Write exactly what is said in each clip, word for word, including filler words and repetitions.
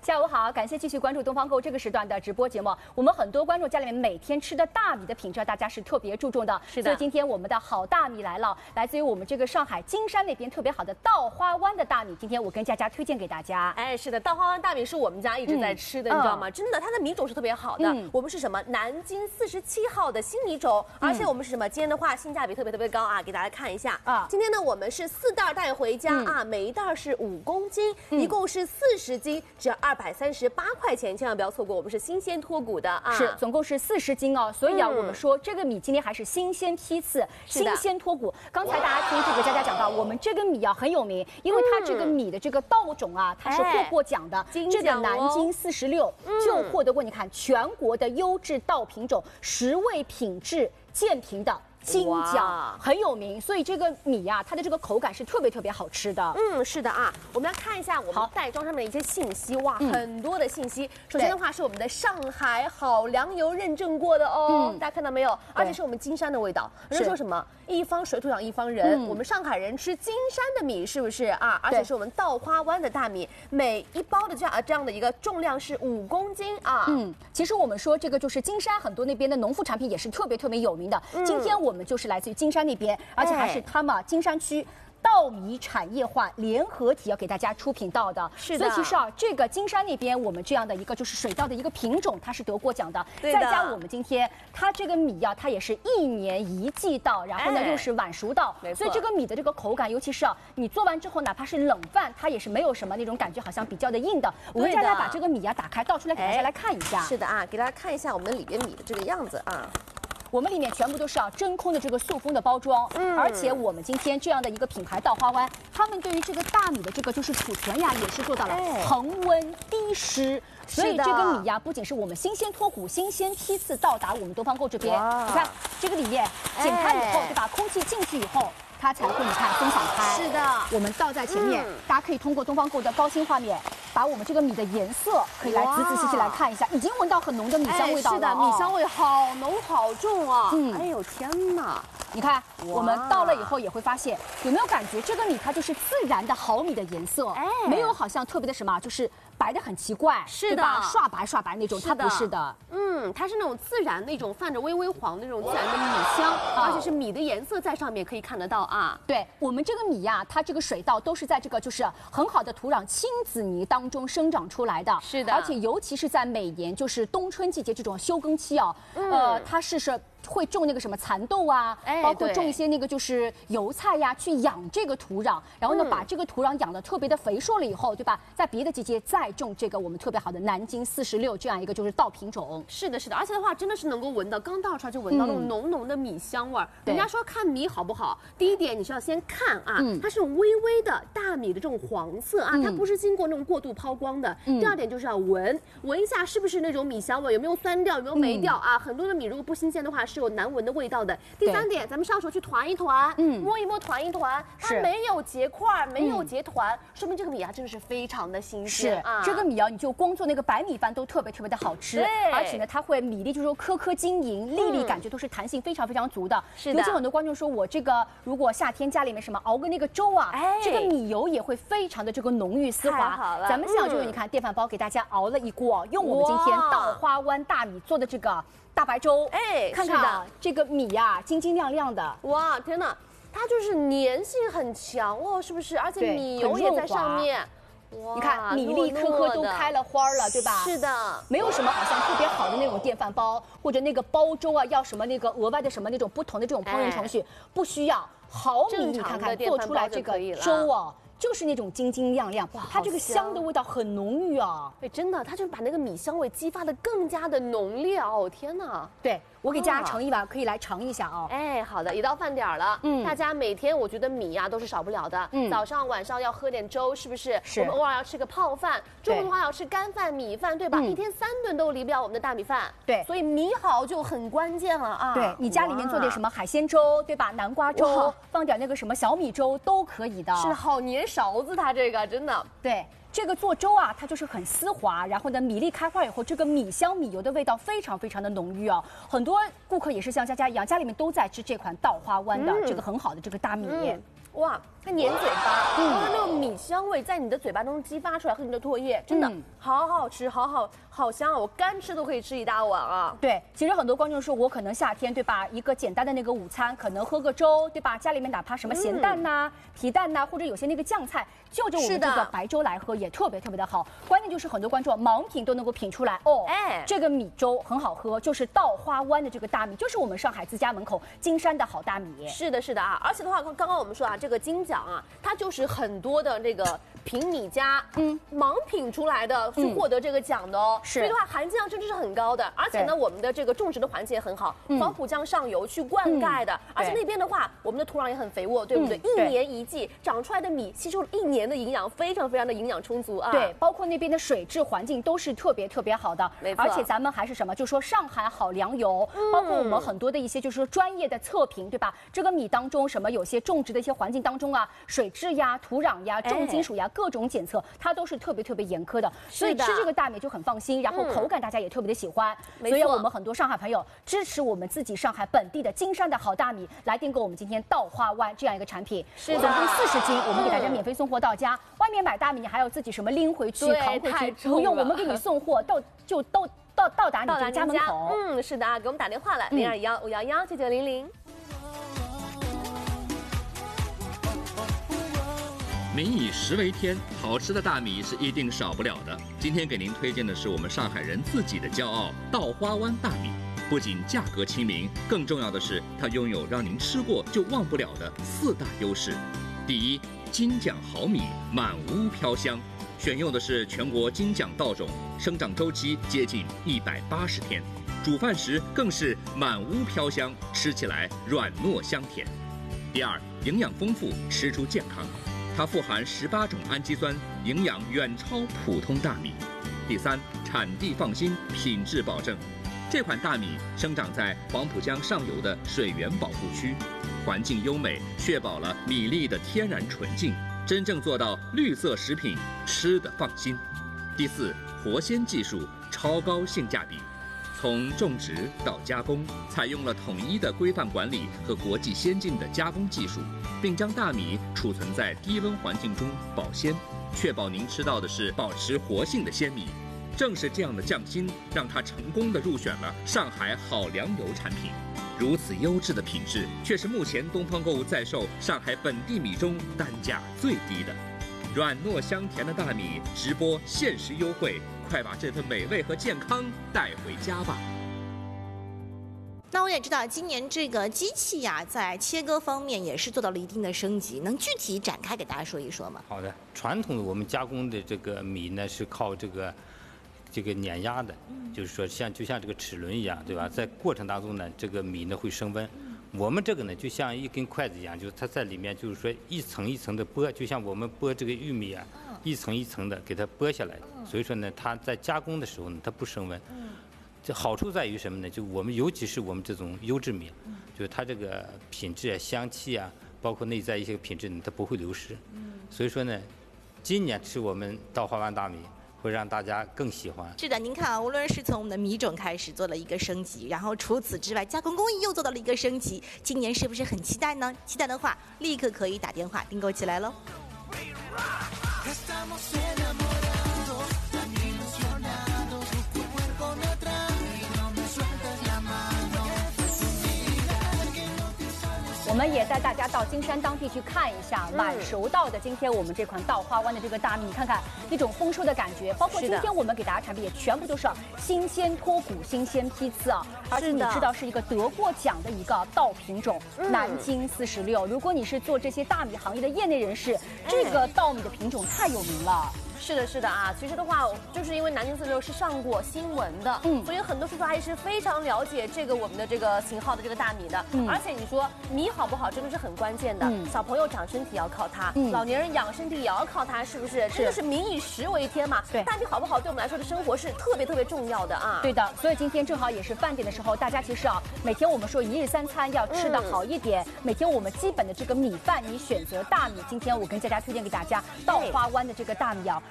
下午好，感谢继续关注东方购这个时段的直播节目。我们很多观众家里面每天吃的大米的品质，大家是特别注重的。 是的。 所以今天我们的好大米来了，来自于我们这个上海金山那边特别好的稻花湾的大米。今天我跟佳佳推荐给大家。 哎，是的，稻花湾大米是我们家一直在吃的，嗯、你知道吗？嗯、真的，它的米种是特别好的。嗯、我们是什么？南京四十七号的新米种，而且我们是什么？今天的话性价比特别特别高啊，给大家看一下啊。今天呢，我们是四袋带回家、嗯、啊，每一袋是五公斤，嗯、一共是四十斤，只要二百三十八块钱，千万不要错过，我们是新鲜脱谷的啊， 是总共是四十斤哦，所以啊，嗯、我们说这个米今天还是新鲜批次，新鲜脱谷。刚才大家听这个佳佳讲到，我们这个米啊很有名，因为它这个米的这个稻种啊，它是获过奖的， 哎、 这个南京四十六就获得过，你看全国的优质稻品种十位品质鉴评的。金奖很有名，所以这个米呀、啊，它的这个口感是特别特别好吃的。 嗯，是的啊，我们来看一下我们袋装上面的一些信息，哇，嗯、很多的信息。首先的话是我们的上海好粮油认证过的哦，嗯、大家看到没有？而且是我们金山的味道。人家说什么一方水土养一方人，嗯、我们上海人吃金山的米是不是啊？而且是我们稻花湾的大米，每一包的这样这样的一个重量是五公斤啊。 嗯，其实我们说这个就是金山很多那边的农副产品也是特别特别有名的。嗯、今天我。我们就是来自于金山那边，而且还是他们金山区稻米产业化联合体要给大家出品到的。 是的。 所以其实啊，这个金山那边我们这样的一个就是水稻的一个品种，它是得过奖的。 对的。再加我们今天它这个米啊，它也是一年一季稻，然后呢、哎、又是晚熟稻，所以这个米的这个口感，尤其是啊，你做完之后，哪怕是冷饭，它也是没有什么那种感觉，好像比较的硬的。我们大家把这个米啊打开倒出来给大家来看一下。 是的啊，给大家看一下我们里边米的这个样子啊。 我们里面全部都是啊真空的这个塑封的包装，嗯，而且我们今天这样的一个品牌稻花湾，他们对于这个大米的这个就是储存呀，也是做到了恒温低湿，所以这个米呀，不仅是我们新鲜脱谷、新鲜批次到达我们东方购这边，你看这个里面剪开以后，对吧？空气进去以后。它才会你看分享开。 是的， 我们倒在前面，嗯、大家可以通过东方购的高清画面，把我们这个米的颜色可以来仔仔细细来看一下，已经闻到很浓的米香味道了。 哎、是的，米香味好浓好重啊！嗯，哎呦天哪！ 你看，我们倒了以后也会发现，有没有感觉这个米它就是自然的好米的颜色，哎，没有好像特别的什么，就是白的很奇怪， 是的， 刷白刷白那种，它不是的。 嗯，它是那种自然那种泛着微微黄那种自然的米香，而且是米的颜色在上面可以看得到啊。 对我们这个米呀、啊，它这个水稻都是在这个就是很好的土壤青紫泥当中生长出来的， 是的， 而且尤其是在每年就是冬春季节这种休耕期啊，嗯、呃，它是是。会种那个什么蚕豆啊，哎、包括种一些那个就是油菜呀，去养这个土壤，然后呢，嗯、把这个土壤养得特别的肥硕了以后，对吧？在别的季节再种这个我们特别好的南京四十六这样一个就是稻品种。 是的，是的，而且的话真的是能够闻到，刚倒出来就闻到那种浓浓的米香味儿。嗯、人家说看米好不好，第一点你是要先看啊，嗯、它是微微的大米的这种黄色啊，嗯、它不是经过那种过度抛光的。嗯、第二点就是要闻，闻一下是不是那种米香味，有没有酸掉，有没有霉掉、嗯、啊？很多的米如果不新鲜的话。是有难闻的味道的。第三点，咱们上手去团一团，嗯，摸一摸，团一团，它没有结块，没有结团，嗯、说明这个米啊真的是非常的新鲜啊。 这个米啊，你就光做那个白米饭都特别特别的好吃， 对， 而且呢，它会米粒就是说颗颗晶莹，粒粒感觉都是弹性非常非常足的。 是的。 尤其很多观众说我这个如果夏天家里面什么熬个那个粥啊，哎，这个米油也会非常的这个浓郁丝滑。 好了， 咱们现在就是你看电饭煲给大家熬了一锅，用我们今天稻花湾大米做的这个。大白粥，哎，看看啊，这个米呀、啊，晶晶亮亮的， 哇，天哪，它就是粘性很强哦，是不是？而且米油也在上面， 哇，你看米粒颗颗都开了花了，对吧？ 是的， 没有什么好像特别好的那种电饭煲或者那个煲粥啊，要什么那个额外的什么那种不同的这种烹饪程序，哎、不需要，好米你看看做出来这个粥啊。就是那种晶晶亮亮，它这个香的味道很浓郁啊！ 哎，真的，它就把那个米香味激发的更加的浓烈哦！天哪， 对。我给大家盛一碗，可以来尝一下啊！ 哎，好的，一到饭点了，嗯，大家每天我觉得米呀、啊、都是少不了的，嗯，早上晚上要喝点粥，是不是？ 是。 我们偶尔要吃个泡饭，中午的话要吃干饭、米饭，对吧？嗯、一天三顿都离不了我们的大米饭， 对。 所以米好就很关键了啊！ 对，你家里面做点什么海鲜粥，对吧？南瓜粥，放点那个什么小米粥都可以的。 是好粘勺子，它这个真的对。这个做粥啊，它就是很丝滑，然后呢，米粒开花以后，这个米香米油的味道非常非常的浓郁啊。很多顾客也是像佳佳一样，家里面都在吃这款稻花湾的、嗯、这个很好的这个大米。嗯、 哇， 它粘嘴巴，然后那种米香味在你的嘴巴中激发出来，和你的唾液，真的好好吃，好好好香啊！我干吃都可以吃一大碗啊。 对，其实很多观众说，我可能夏天对吧，一个简单的那个午餐，可能喝个粥对吧，家里面哪怕什么咸蛋呐、皮蛋呐，或者有些那个酱菜，就着我们这个白粥来喝也特别特别的好。关键就是很多观众盲品都能够品出来哦，哎，这个米粥很好喝，就是稻花湾的这个大米，就是我们上海自家门口金山的好大米。 是的，是的啊，而且的话，刚刚我们说啊，这个金奖啊，它就是很多的这个平米家嗯盲品出来的，去获得这个奖的哦。是，所以的话含金量真的是很高的，而且呢，我们的这个种植的环境也很好，黄浦江上游去灌溉的，而且那边的话，我们的土壤也很肥沃，对不对？一年一季长出来的米吸收了一年的营养，非常非常的营养充足啊。 对，包括那边的水质环境都是特别特别好的，没错。而且咱们还是什么，就说上海好粮油，包括我们很多的一些就是说专业的测评，对吧？这个米当中什么有些种植的一些环境当中啊，水质呀、土壤呀、重金属呀，各种检测它都是特别特别严苛的，所以吃这个大米就很放心，然后口感大家也特别的喜欢。所以我们很多上海朋友支持我们自己上海本地的金山的好大米，来订购我们今天稻花湾这样一个产品，是总共四十斤，我们给大家免费送货到家。外面买大米你还要自己什么拎回去、扛回去，不用，我们给你送货到就到到到达你这个家门口。 嗯，是的啊，给我们打电话了，零二幺五幺幺九九零零。 民以食为天，好吃的大米是一定少不了的。今天给您推荐的是我们上海人自己的骄傲——稻花湾大米。不仅价格亲民，更重要的是它拥有让您吃过就忘不了的四大优势。第一，金奖好米，满屋飘香。选用的是全国金奖稻种，生长周期接近一百八十天，煮饭时更是满屋飘香，吃起来软糯香甜。第二，营养丰富，吃出健康。它富含十八种氨基酸，营养远超普通大米。第三，产地放心，品质保证。这款大米生长在黄浦江上游的水源保护区，环境优美，确保了米粒的天然纯净，真正做到绿色食品，吃得放心。第四，活鲜技术，超高性价比。从种植到加工，采用了统一的规范管理和国际先进的加工技术，并将大米储存在低温环境中保鲜，确保您吃到的是保持活性的鲜米。正是这样的匠心，让它成功地入选了上海好粮油产品。如此优质的品质，却是目前东方购物在售上海本地米中单价最低的。软糯香甜的大米，直播限时优惠，快把这份美味和健康带回家吧。 那我也知道，今年这个机器呀、啊，在切割方面也是做到了一定的升级，能具体展开给大家说一说吗？ 好的，传统的我们加工的这个米呢，是靠这个这个碾压的，嗯、就是说像就像这个齿轮一样，对吧？在过程当中呢，这个米呢会升温。嗯、我们这个呢，就像一根筷子一样，就是它在里面就是说一层一层的剥，就像我们剥这个玉米啊，嗯、一层一层的给它剥下来。嗯、所以说呢，它在加工的时候呢，它不升温。嗯这好处在于什么呢？就我们尤其是我们这种优质米，嗯、就是它这个品质啊、香气啊，包括内在一些品质呢，它不会流失。嗯、所以说呢，今年吃我们稻花湾大米会让大家更喜欢。 是的，您看啊，无论是从我们的米种开始做了一个升级，然后除此之外，加工工艺又做到了一个升级，今年是不是很期待呢？期待的话，立刻可以打电话订购起来喽。 我们也带大家到金山当地去看一下晚熟到的今天我们这款稻花湾的这个大米，你看看那种丰收的感觉，包括今天我们给大家产品也全部都是新鲜脱骨、新鲜批次啊，而且你知道是一个得过奖的一个稻品种，南京四十六。如果你是做这些大米行业的业内人士，这个稻米的品种太有名了。 是的，是的啊，其实的话，就是因为南京四十六是上过新闻的，嗯，所以很多叔叔阿姨是非常了解这个我们的这个型号的这个大米的，嗯，而且你说米好不好，真的是很关键的，嗯，小朋友长身体要靠它，嗯，老年人养身体也要靠它，是不是？真的是民以食为天嘛，对，大米好不好，对我们来说的生活是特别特别重要的啊。 对的，所以今天正好也是饭点的时候，大家其实啊，每天我们说一日三餐要吃的好一点，嗯、每天我们基本的这个米饭，你选择大米。今天我跟佳佳推荐给大家稻花湾的这个大米啊，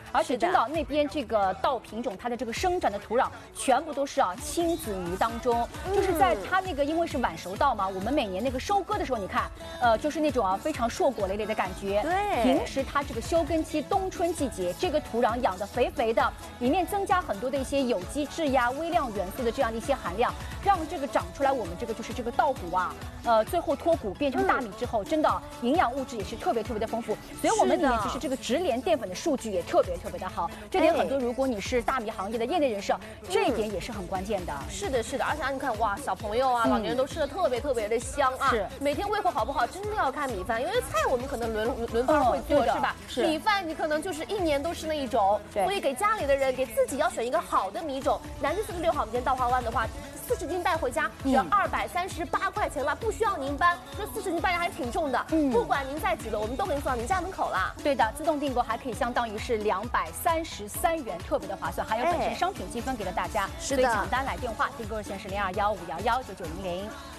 而且真的那边这个稻品种它的这个生长的土壤全部都是啊青紫泥当中，就是在它那个因为是晚熟稻嘛，我们每年那个收割的时候，你看，呃，就是那种啊非常硕果累累的感觉。 对， 平时它这个休耕期冬春季节，这个土壤养得肥肥的，里面增加很多的一些有机质呀、微量元素的这样的一些含量，让这个长出来我们这个就是这个稻谷啊，呃，最后脱谷变成大米之后，真的营养物质也是特别特别的丰富。所以我们里面其实这个直连淀粉的数据也特别特别的好，这点很多如果你是大米行业的业内人士，这一点也是很关键的。 是的，是的，而且啊，你看哇，小朋友啊、老年人都吃的特别特别的香啊。 是， 每天胃口好不好，真的要看米饭，因为菜我们可能轮轮番会做，是吧？ 是。 米饭你可能就是一年都吃那一种，所以给家里的人，给自己要选一个好的米种。南京四十六号，我们今天稻花湾的话，四十斤带回家只要二百三十八块钱了，不需要您搬。说四十斤搬家还挺重的，嗯，不管您在几楼，我们都给您送到您家门口啦。 对的，自动订购还可以相当于是两百三十三元，特别的划算，还有本身商品积分给了大家。 是的， 所以抢单来电话，订购热线是零二幺五幺幺九九零零。